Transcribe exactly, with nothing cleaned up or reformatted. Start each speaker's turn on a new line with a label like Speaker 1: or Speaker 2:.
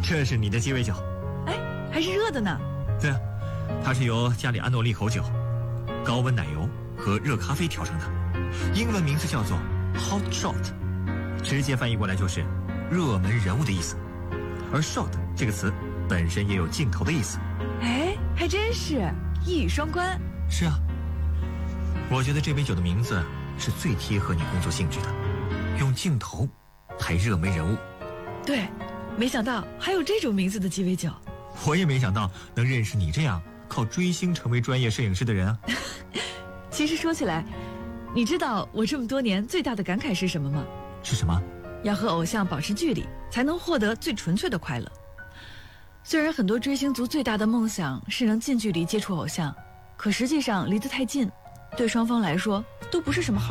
Speaker 1: 这是你的鸡尾酒。
Speaker 2: 哎，还是热的呢。
Speaker 1: 对啊，它是由加里安诺利口酒、高温奶油和热咖啡调成的，英文名字叫做 Hot Shot， 直接翻译过来就是热门人物的意思。而 shot 这个词本身也有镜头的意思。
Speaker 2: 哎，还真是一语双关。
Speaker 1: 是啊，我觉得这杯酒的名字是最贴合你工作性质的，用镜头拍热门人物。
Speaker 2: 对，没想到还有这种名字的鸡尾酒。
Speaker 1: 我也没想到能认识你这样靠追星成为专业摄影师的人啊。
Speaker 2: 其实说起来，你知道我这么多年最大的感慨是什么吗？
Speaker 1: 是什么？
Speaker 2: 要和偶像保持距离，才能获得最纯粹的快乐。虽然很多追星族最大的梦想是能近距离接触偶像，可实际上离得太近，对双方来说都不是什么好